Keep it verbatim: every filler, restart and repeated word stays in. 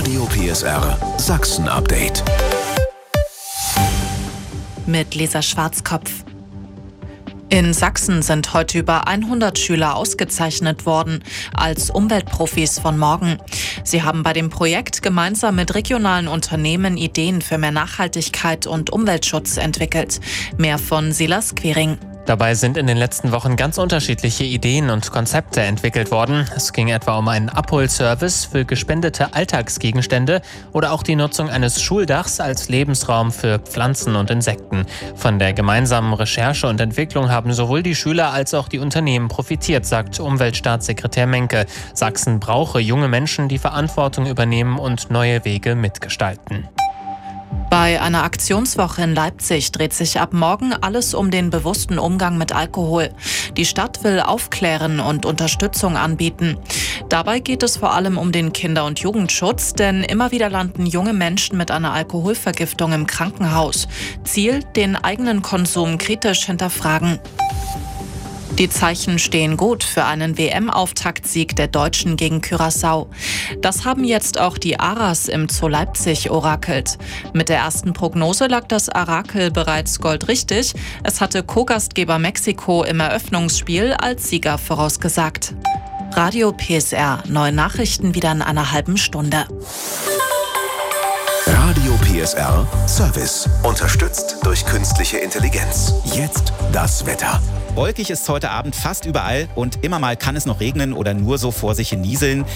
Radio P S R Sachsen-Update. Mit Lisa Schwarzkopf. In Sachsen sind heute über hundert Schüler ausgezeichnet worden als Umweltprofis von morgen. Sie haben bei dem Projekt gemeinsam mit regionalen Unternehmen Ideen für mehr Nachhaltigkeit und Umweltschutz entwickelt. Mehr von Silas Quering. Dabei sind in den letzten Wochen ganz unterschiedliche Ideen und Konzepte entwickelt worden. Es ging etwa um einen Abholservice für gespendete Alltagsgegenstände oder auch die Nutzung eines Schuldachs als Lebensraum für Pflanzen und Insekten. Von der gemeinsamen Recherche und Entwicklung haben sowohl die Schüler als auch die Unternehmen profitiert, sagt Umweltstaatssekretär Menke. Sachsen brauche junge Menschen, die Verantwortung übernehmen und neue Wege mitgestalten. Bei einer Aktionswoche in Leipzig dreht sich ab morgen alles um den bewussten Umgang mit Alkohol. Die Stadt will aufklären und Unterstützung anbieten. Dabei geht es vor allem um den Kinder- und Jugendschutz, denn immer wieder landen junge Menschen mit einer Alkoholvergiftung im Krankenhaus. Ziel: den eigenen Konsum kritisch hinterfragen. Die Zeichen stehen gut für einen W M-Auftaktsieg der Deutschen gegen Curaçao. Das haben jetzt auch die Aras im Zoo Leipzig orakelt. Mit der ersten Prognose lag das Orakel bereits goldrichtig. Es hatte Co-Gastgeber Mexiko im Eröffnungsspiel als Sieger vorausgesagt. Radio P S R, neue Nachrichten wieder in einer halben Stunde. Radio P S R Service, unterstützt durch künstliche Intelligenz. Jetzt das Wetter. Wolkig ist heute Abend fast überall und immer mal kann es noch regnen oder nur so vor sich hin nieseln.